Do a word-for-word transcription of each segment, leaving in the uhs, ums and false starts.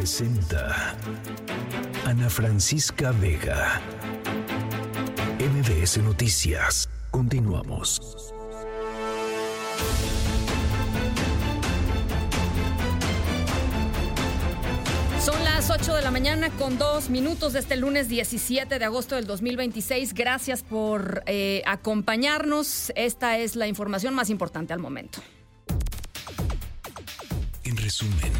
presenta Ana Francisca Vega. M B S Noticias. Continuamos. Son las ocho de la mañana con dos minutos de este lunes diecisiete de agosto del dos mil veintiséis. Gracias por eh, acompañarnos. Esta es la información más importante al momento. En resumen,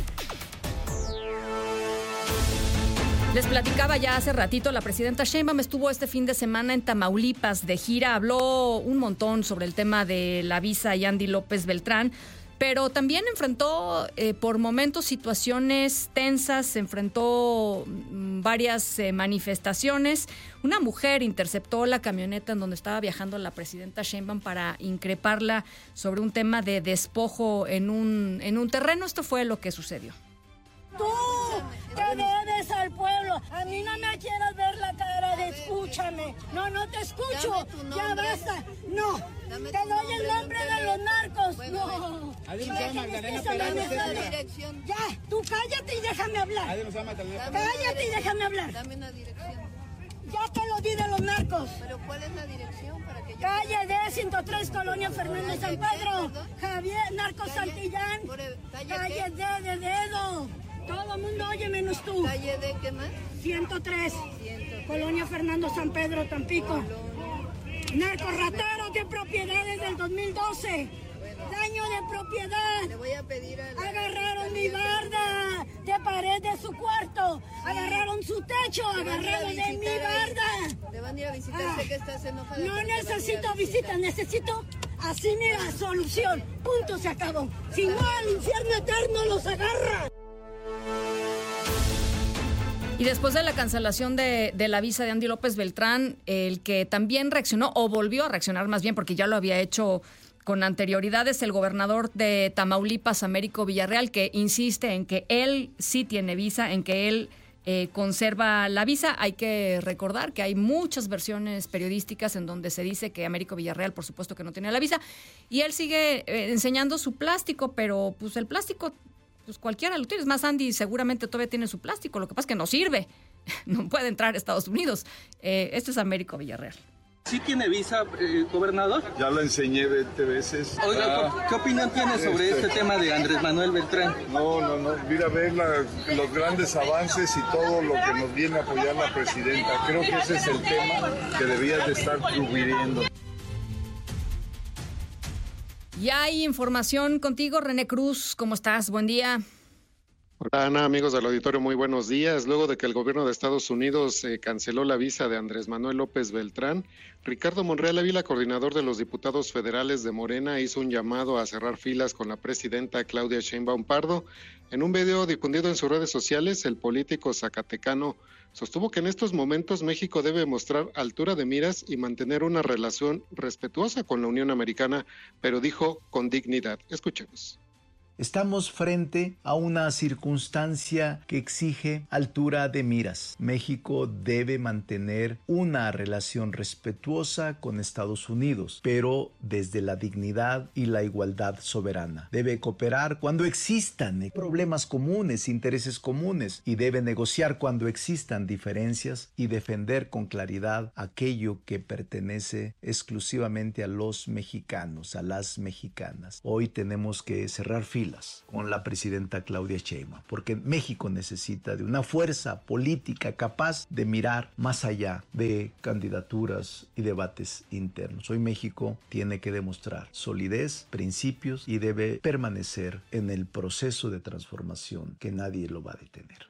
les platicaba ya hace ratito, la presidenta Sheinbaum estuvo este fin de semana en Tamaulipas de gira, habló un montón sobre el tema de la visa Yandy López Beltrán, pero también enfrentó eh, por momentos situaciones tensas, se enfrentó mm, varias eh, manifestaciones. Una mujer interceptó la camioneta en donde estaba viajando la presidenta Sheinbaum para increparla sobre un tema de despojo en un, en un terreno. Esto fue lo que sucedió. Tú te debes al pueblo. A mí no me quieras ver la cara de escúchame. No, no te escucho. Ya basta. No. Te doy el nombre de los narcos. No. Ya, tú cállate y déjame hablar. Cállate y déjame hablar. Dame una dirección. Ya te lo di de los narcos. ¿Pero cuál es la dirección para que yo... Calle D, ciento tres, Colonia Fernández San Pedro. Javier, Narcos Santillán. Calle D de Dedo. Todo el mundo oye menos tú. ¿Calle D qué más? ciento tres. Colonia Fernando San Pedro, Tampico. Narcorrateros de propiedades del dos mil doce. Daño de propiedad. Le voy a pedir a la... Agarraron mi barda de pared de su cuarto. Agarraron su techo. Agarraron de mi barda. Te van a ir a visitar. Ah, sé que estás enojada. No necesito visita, necesito así mira solución. Punto, se acabó. Si no, al infierno eterno los agarra. Y después de la cancelación de, de la visa de Yandy López Beltrán, el que también reaccionó, o volvió a reaccionar más bien, porque ya lo había hecho con anterioridad, es el gobernador de Tamaulipas, Américo Villarreal, que insiste en que él sí tiene visa, en que él eh, conserva la visa. Hay que recordar que hay muchas versiones periodísticas en donde se dice que Américo Villarreal, por supuesto que no tiene la visa, y él sigue eh, enseñando su plástico, pero pues el plástico... pues cualquiera lo tiene. Es más, Andy seguramente todavía tiene su plástico. Lo que pasa es que no sirve. No puede entrar a Estados Unidos. Eh, esto es Américo Villarreal. ¿Sí tiene visa, eh, gobernador? Ya lo enseñé veinte veces. Oiga, ah, ¿qué opinión tiene sobre este, este tema de Andrés Manuel Beltrán? No, no, no. Mira, ver la, los grandes avances y todo lo que nos viene a apoyar la presidenta. Creo que ese es el tema que debías de estar cubriendo. Y hay información contigo, René Cruz. ¿Cómo estás? Buen día. Hola, Ana, amigos del auditorio, muy buenos días. Luego de que el gobierno de Estados Unidos eh, canceló la visa de Andrés Manuel López Beltrán, Ricardo Monreal Ávila, coordinador de los diputados federales de Morena, hizo un llamado a cerrar filas con la presidenta Claudia Sheinbaum Pardo. En un video difundido en sus redes sociales, el político zacatecano sostuvo que en estos momentos México debe mostrar altura de miras y mantener una relación respetuosa con la Unión Americana, pero dijo con dignidad. Escuchemos. Estamos frente a una circunstancia que exige altura de miras. México debe mantener una relación respetuosa con Estados Unidos, pero desde la dignidad y la igualdad soberana. Debe cooperar cuando existan problemas comunes, intereses comunes, y debe negociar cuando existan diferencias y defender con claridad aquello que pertenece exclusivamente a los mexicanos, a las mexicanas. Hoy tenemos que cerrar filas con la presidenta Claudia Sheinbaum, porque México necesita de una fuerza política capaz de mirar más allá de candidaturas y debates internos. Hoy México tiene que demostrar solidez, principios y debe permanecer en el proceso de transformación que nadie lo va a detener.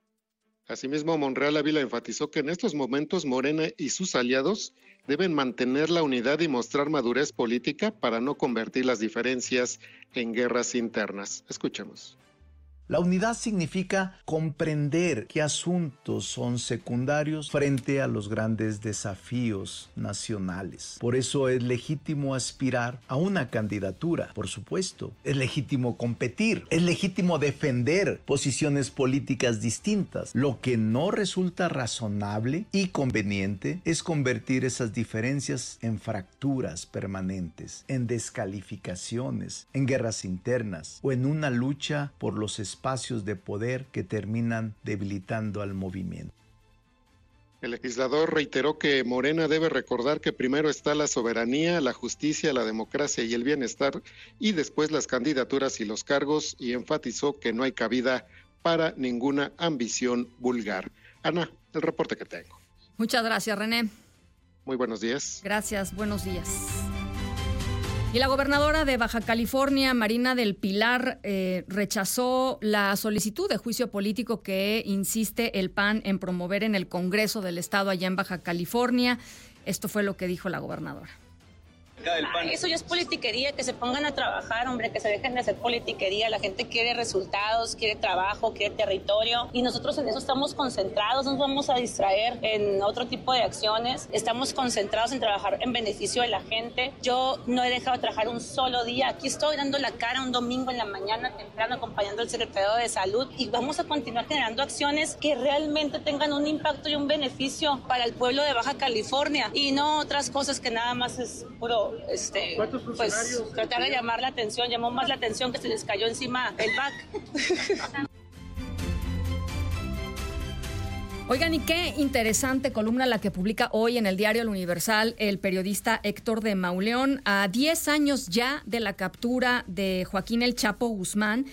Asimismo, Monreal Ávila enfatizó que en estos momentos Morena y sus aliados deben mantener la unidad y mostrar madurez política para no convertir las diferencias en guerras internas. Escuchemos. La unidad significa comprender qué asuntos son secundarios frente a los grandes desafíos nacionales. Por eso es legítimo aspirar a una candidatura, por supuesto. Es legítimo competir, es legítimo defender posiciones políticas distintas. Lo que no resulta razonable y conveniente es convertir esas diferencias en fracturas permanentes, en descalificaciones, en guerras internas o en una lucha por los espacios espacios de poder que terminan debilitando al movimiento. El legislador reiteró que Morena debe recordar que primero está la soberanía, la justicia, la democracia y el bienestar, y después las candidaturas y los cargos, y enfatizó que no hay cabida para ninguna ambición vulgar. Ana, el reporte que tengo. Muchas gracias, René. Muy buenos días. Gracias, buenos días. Y la gobernadora de Baja California, Marina del Pilar, eh, rechazó la solicitud de juicio político que insiste el P A N en promover en el Congreso del Estado allá en Baja California. Esto fue lo que dijo la gobernadora. Ah, eso ya es politiquería, que se pongan a trabajar, hombre, que se dejen de hacer politiquería. La gente quiere resultados, quiere trabajo, quiere territorio, y nosotros en eso estamos concentrados, no nos vamos a distraer en otro tipo de acciones. Estamos concentrados en trabajar en beneficio de la gente. Yo no he dejado de trabajar un solo día. Aquí estoy dando la cara un domingo en la mañana temprano acompañando al secretario de Salud, y vamos a continuar generando acciones que realmente tengan un impacto y un beneficio para el pueblo de Baja California, y no otras cosas que nada más es puro Este, pues tratar de llamar la atención. Llamó más la atención que se les cayó encima el B A C. Oigan, y qué interesante columna la que publica hoy en el diario El Universal el periodista Héctor de Mauleón. A diez años ya de la captura de Joaquín El Chapo Guzmán,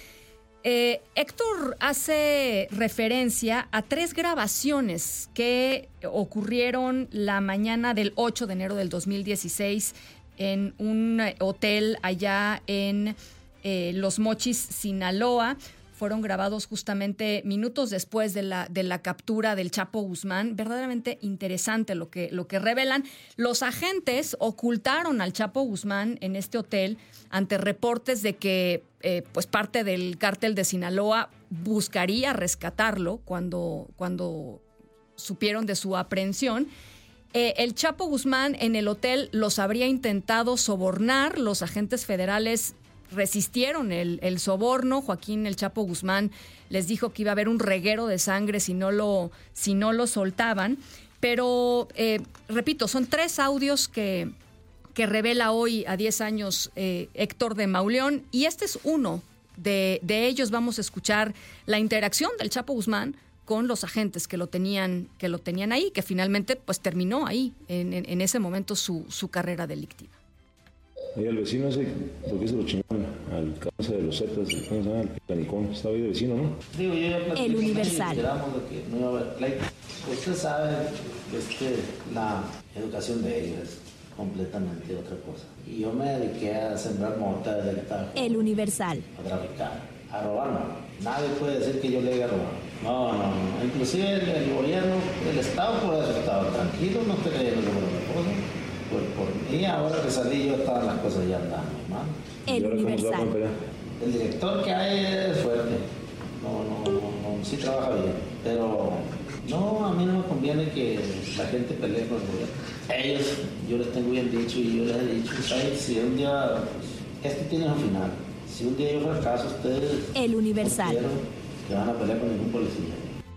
eh, Héctor hace referencia a tres grabaciones que ocurrieron la mañana del ocho de enero del dos mil dieciséis en un hotel allá en eh, Los Mochis, Sinaloa. Fueron grabados justamente minutos después de la, de la captura del Chapo Guzmán. Verdaderamente interesante lo que, lo que revelan. Los agentes ocultaron al Chapo Guzmán en este hotel ante reportes de que eh, pues parte del cártel de Sinaloa buscaría rescatarlo cuando, cuando supieron de su aprehensión. Eh, el Chapo Guzmán en el hotel los habría intentado sobornar. Los agentes federales resistieron el, el soborno. Joaquín El Chapo Guzmán les dijo que iba a haber un reguero de sangre si no lo, si no lo soltaban. Pero, eh, repito, son tres audios que, que revela hoy a diez años eh, Héctor de Mauleón, y este es uno de, de ellos. Vamos a escuchar la interacción del Chapo Guzmán con los agentes que lo tenían, que lo tenían ahí, que finalmente pues terminó ahí, en, en, en ese momento, su, su carrera delictiva. Ahí el vecino ese, ¿por qué se lo chingaron? Al cabeza de los Zetas, ¿cómo se llama? El canicón, estaba ahí de vecino, ¿no? Digo, yo ya platicé, El Universal. De que no iba a haber pleito. Usted sabe que la educación de ellos es completamente otra cosa. Y yo me dediqué a sembrar mota desde el Tajo. El Universal. A traficar, a robar, no. Nadie puede decir que yo le haya robado. No, no, no. Inclusive el, el gobierno, el Estado por eso estaba tranquilo, no estoy creyendo que por una cosa. Por, por mí, ahora que salí yo, estaban las cosas ya andando, ¿no? El Universal. El director que hay es fuerte. No, no, no, no, sí trabaja bien. Pero no, a mí no me conviene que la gente pelee con el gobierno. Ellos, yo les tengo bien dicho y yo les he dicho, ¿sabes? Si un día, pues, esto tiene un final. Si un día yo fracaso, ustedes... El Universal. No que van a pelear con ningún policía.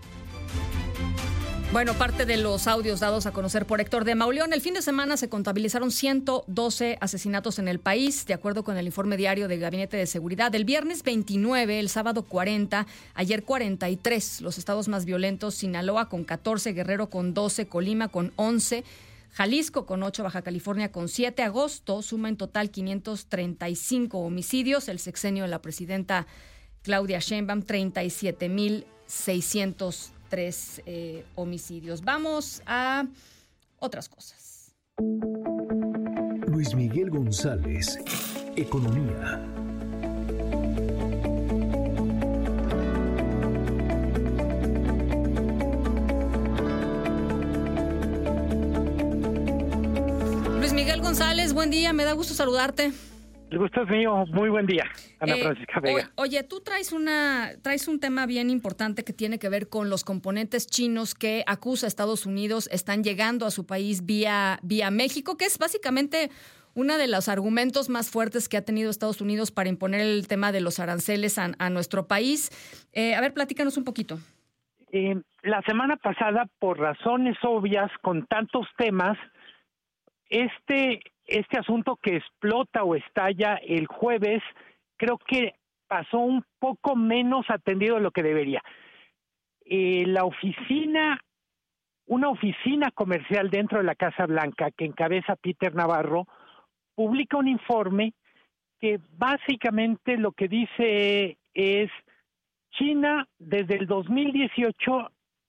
Bueno, parte de los audios dados a conocer por Héctor de Mauleón. El fin de semana se contabilizaron ciento doce asesinatos en el país, de acuerdo con el informe diario del Gabinete de Seguridad. El viernes veintinueve, el sábado cuarenta, ayer cuarenta y tres. Los estados más violentos: Sinaloa con catorce, Guerrero con doce, Colima con once, Jalisco con ocho, Baja California con siete. Agosto suma en total quinientos treinta y cinco homicidios. El sexenio de la presidenta Claudia Sheinbaum, treinta y siete mil seiscientos tres eh, homicidios. Vamos a otras cosas. Luis Miguel González, Economía. Luis Miguel González, buen día, me da gusto saludarte. El gusto es mío, muy buen día, Ana eh, Francisca Vega. O, oye, tú traes una traes un tema bien importante que tiene que ver con los componentes chinos que acusa a Estados Unidos están llegando a su país vía, vía México, que es básicamente uno de los argumentos más fuertes que ha tenido Estados Unidos para imponer el tema de los aranceles a, a nuestro país. Eh, a ver, platícanos un poquito. Eh, la semana pasada, por razones obvias, con tantos temas, este... Este asunto que explota o estalla el jueves, creo que pasó un poco menos atendido de lo que debería. Eh, la oficina, una oficina comercial dentro de la Casa Blanca que encabeza Peter Navarro, publica un informe que básicamente lo que dice es: China desde el dos mil dieciocho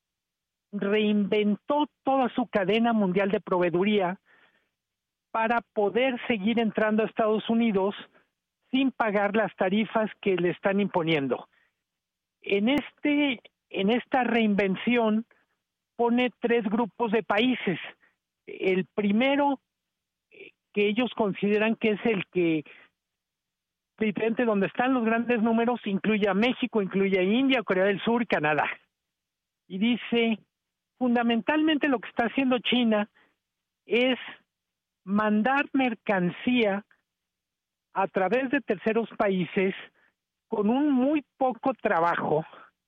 reinventó toda su cadena mundial de proveeduría para poder seguir entrando a Estados Unidos sin pagar las tarifas que le están imponiendo. En este, en esta reinvención pone tres grupos de países. El primero, que ellos consideran que es el que, diferente, donde están los grandes números, incluye a México, incluye a India, Corea del Sur y Canadá. Y dice, fundamentalmente lo que está haciendo China es mandar mercancía a través de terceros países con un muy poco trabajo.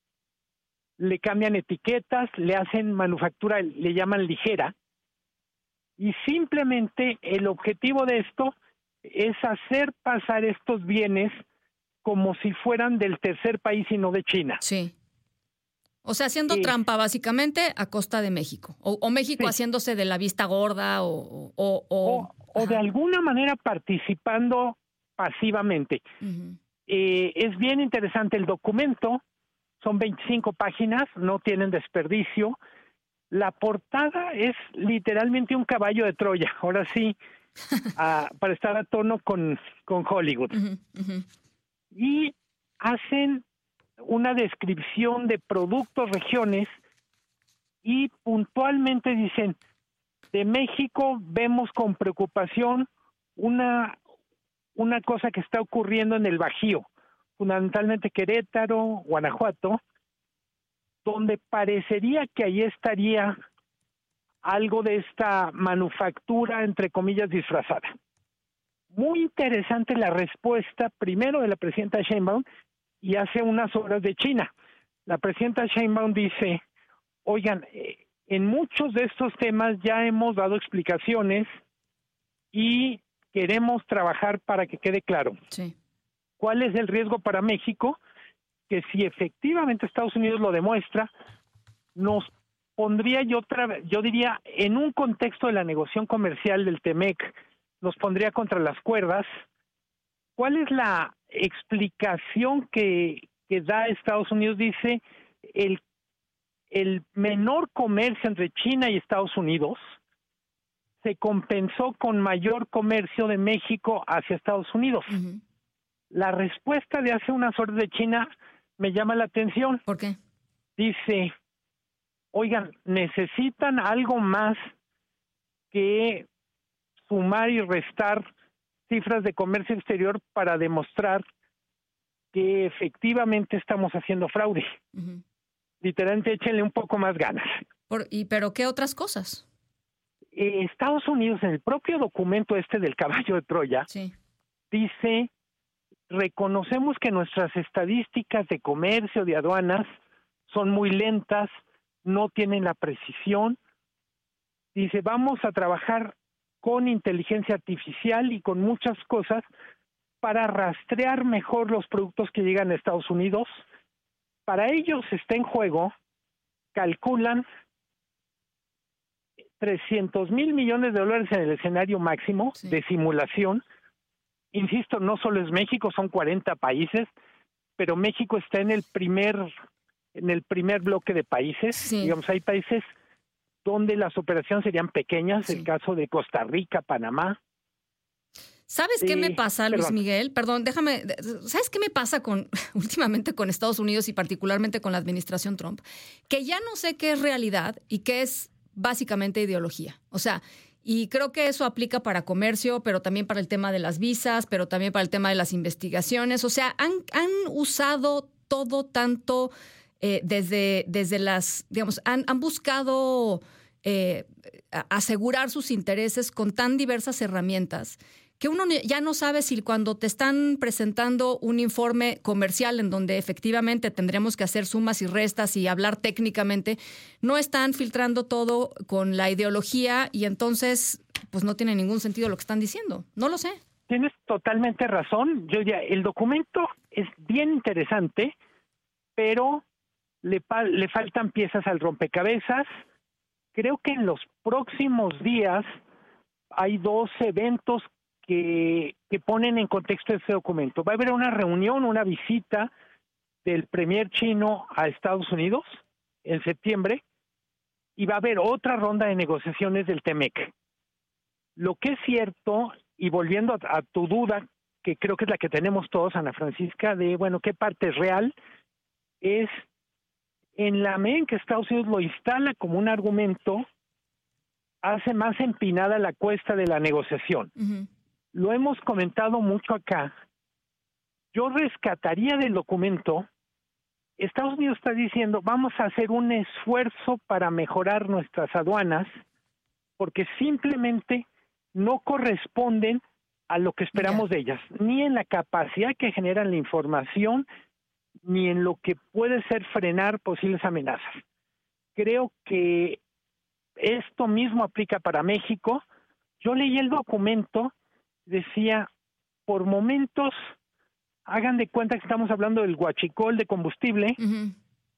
Le cambian etiquetas, le hacen manufactura, le llaman ligera, y simplemente el objetivo de esto es hacer pasar estos bienes como si fueran del tercer país y no de China. Sí. O sea, haciendo sí. trampa básicamente a costa de México. O, o México sí. haciéndose de la vista gorda o... O, o, o, o de alguna manera participando pasivamente. Uh-huh. Eh, es bien interesante el documento. Son veinticinco páginas, no tienen desperdicio. La portada es literalmente un caballo de Troya. Ahora sí, uh, para estar a tono con, con Hollywood. Uh-huh, uh-huh. Y hacen una descripción de productos, regiones, y puntualmente dicen, de México vemos con preocupación una, una cosa que está ocurriendo en el Bajío, fundamentalmente Querétaro, Guanajuato, donde parecería que ahí estaría algo de esta manufactura, entre comillas, disfrazada. Muy interesante la respuesta, primero de la presidenta Sheinbaum, y hace unas horas de China. La presidenta Sheinbaum dice, oigan, eh, en muchos de estos temas ya hemos dado explicaciones y queremos trabajar para que quede claro. Sí. ¿Cuál es el riesgo para México? Que si efectivamente Estados Unidos lo demuestra, nos pondría, yo, otra, yo diría, en un contexto de la negociación comercial del T-M E C, nos pondría contra las cuerdas. ¿Cuál es la explicación que, que da Estados Unidos? Dice, el, el menor comercio entre China y Estados Unidos se compensó con mayor comercio de México hacia Estados Unidos. Uh-huh. La respuesta de hace unas horas de China me llama la atención. ¿Por qué? Dice, oigan, necesitan algo más que sumar y restar cifras de comercio exterior para demostrar que efectivamente estamos haciendo fraude. Uh-huh. Literalmente, échenle un poco más ganas. Por, ¿Y pero qué otras cosas? Eh, Estados Unidos, en el propio documento este del caballo de Troya, sí. dice, reconocemos que nuestras estadísticas de comercio, de aduanas, son muy lentas, no tienen la precisión. Dice, vamos a trabajar con inteligencia artificial y con muchas cosas para rastrear mejor los productos que llegan a Estados Unidos. Para ellos está en juego, calculan trescientos mil millones de dólares en el escenario máximo sí. de simulación. Insisto, no solo es México, son cuarenta países, pero México está en el primer, en el primer bloque de países. Sí. Digamos, hay países donde las operaciones serían pequeñas, sí. el caso de Costa Rica, Panamá. ¿Sabes qué eh, me pasa, Luis perdón. Miguel? Perdón, déjame. ¿Sabes qué me pasa con últimamente con Estados Unidos y particularmente con la administración Trump? Que ya no sé qué es realidad y qué es básicamente ideología. O sea, y creo que eso aplica para comercio, pero también para el tema de las visas, pero también para el tema de las investigaciones. O sea, han, han usado todo tanto eh, desde, desde las, digamos, han, han buscado eh, asegurar sus intereses con tan diversas herramientas que uno ya no sabe si cuando te están presentando un informe comercial en donde efectivamente tendremos que hacer sumas y restas y hablar técnicamente, no están filtrando todo con la ideología y entonces pues no tiene ningún sentido lo que están diciendo. No lo sé. tienes totalmente razón. Yo ya, el documento es bien interesante, pero le, le faltan piezas al rompecabezas. Creo que en los próximos días hay dos eventos que, que ponen en contexto este documento. Va a haber una reunión, una visita del premier chino a Estados Unidos en septiembre, y va a haber otra ronda de negociaciones del TEMEC. Lo que es cierto, y volviendo a, a tu duda, que creo que es la que tenemos todos, Ana Francisca, de, bueno, ¿qué parte es real? Es en la medida en que Estados Unidos lo instala como un argumento, hace más empinada la cuesta de la negociación. Uh-huh. Lo hemos comentado mucho acá. Yo rescataría del documento, Estados Unidos está diciendo, vamos a hacer un esfuerzo para mejorar nuestras aduanas, porque simplemente no corresponden a lo que esperamos yeah. de ellas, ni en la capacidad que generan la información, ni en lo que puede ser frenar posibles amenazas. Creo que esto mismo aplica para México. Yo leí el documento, decía, por momentos, hagan de cuenta que estamos hablando del huachicol de combustible, uh-huh.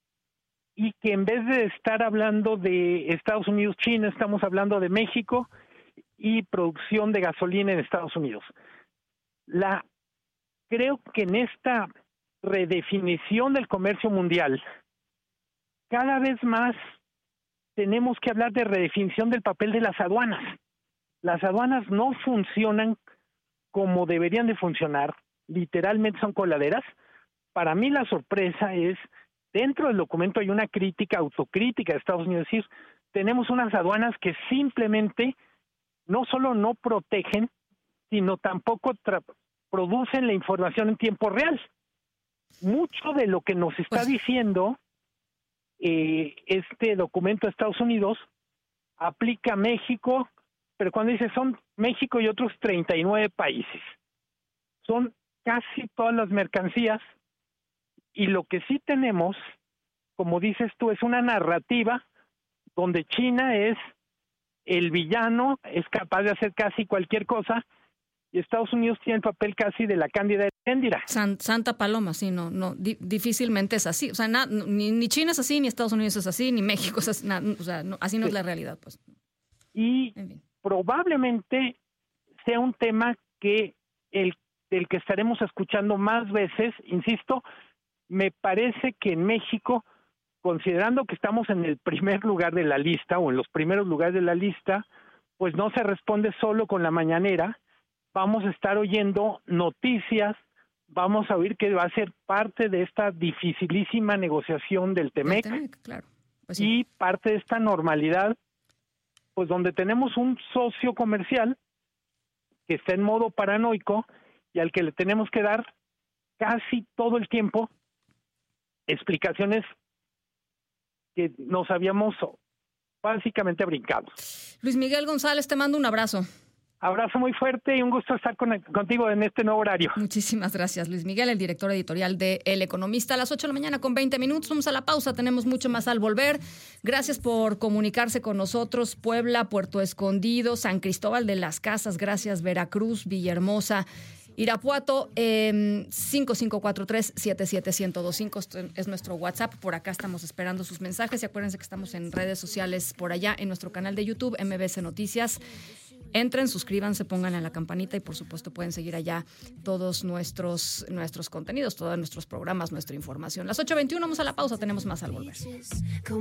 y que en vez de estar hablando de Estados Unidos, China, estamos hablando de México y producción de gasolina en Estados Unidos. La, creo que en esta redefinición del comercio mundial, cada vez más tenemos que hablar de redefinición del papel de las aduanas. Las aduanas no funcionan como deberían de funcionar, literalmente son coladeras. Para mí la sorpresa es, dentro del documento hay una crítica, autocrítica de Estados Unidos, es decir, tenemos unas aduanas que simplemente no solo no protegen, sino tampoco tra- producen la información en tiempo real. Mucho de lo que nos está pues... diciendo eh, este documento de Estados Unidos aplica a México, pero cuando dice son México y otros treinta y nueve países, son casi todas las mercancías, y lo que sí tenemos, como dices tú, es una narrativa donde China es el villano, es capaz de hacer casi cualquier cosa, y Estados Unidos tiene el papel casi de la Cándida de Heréndira. San, Santa Paloma, sí, no, no, di, difícilmente es así. O sea, na, ni, ni China es así, ni Estados Unidos es así, ni México es así. Na, o sea, no, así no sí. es la realidad, pues. Y probablemente sea un tema que el del que estaremos escuchando más veces. Insisto, me parece que en México, considerando que estamos en el primer lugar de la lista o en los primeros lugares de la lista, pues no se responde solo con la mañanera. Vamos a estar oyendo noticias, vamos a oír que va a ser parte de esta dificilísima negociación del TEMEC, el TEMEC claro. Pues sí. Y parte de esta normalidad, pues donde tenemos un socio comercial que está en modo paranoico y al que le tenemos que dar casi todo el tiempo explicaciones que nos habíamos básicamente brincado. Luis Miguel González, te mando un abrazo. Abrazo muy fuerte y un gusto estar con, contigo en este nuevo horario. Muchísimas gracias, Luis Miguel, el director editorial de El Economista. A las ocho de la mañana con veinte minutos, vamos a la pausa, tenemos mucho más al volver. Gracias por comunicarse con nosotros. Puebla, Puerto Escondido, San Cristóbal de las Casas, gracias, Veracruz, Villahermosa, Irapuato, eh, cinco cinco cuatro tres, siete siete uno cero dos cinco es nuestro WhatsApp. Por acá estamos esperando sus mensajes y acuérdense que estamos en redes sociales por allá, en nuestro canal de YouTube, M B C Noticias. Entren, suscríbanse, pongan a la campanita y por supuesto pueden seguir allá todos nuestros, nuestros contenidos, todos nuestros programas, nuestra información. Las ocho veintiuno, vamos a la pausa, tenemos más al volver.